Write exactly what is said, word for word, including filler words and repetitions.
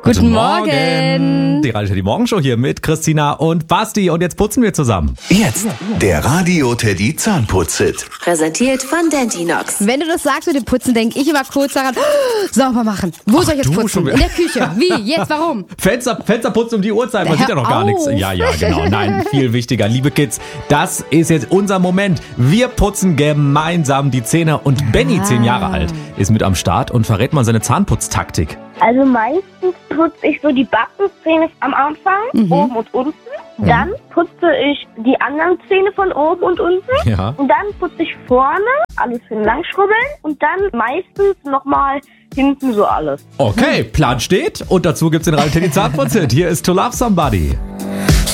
Guten Morgen. Die Radio Teddy Morgenshow hier mit Christina und Basti. Und jetzt putzen wir zusammen. Jetzt der Radio Teddy Zahnputz-Hit. Präsentiert von Dentinox. Wenn du das sagst mit dem Putzen, denke ich immer kurz daran, oh, sauber machen. Wo soll ich jetzt du putzen? schon wieder. In der Küche. Wie? Jetzt? Warum? Fenster, Fenster putzen um die Uhrzeit. Man Hör sieht ja noch gar auf. nichts. Ja, ja, genau. Nein, viel wichtiger. Liebe Kids, das ist jetzt unser Moment. Wir putzen gemeinsam die Zähne. Und Benny, zehn Jahre alt, ist mit am Start und verrät mal seine Zahnputztaktik. Also meistens putze ich so die Backenzähne am Anfang, Mhm. oben und unten. Dann putze ich die anderen Zähne von oben und unten. Ja. Und dann putze ich vorne, alles schön langschrubbeln. Und dann meistens nochmal hinten so alles. Okay, Plan steht. Und dazu gibt's den Radio Teddy Zahnputz-Hit. Hier ist To Love Somebody.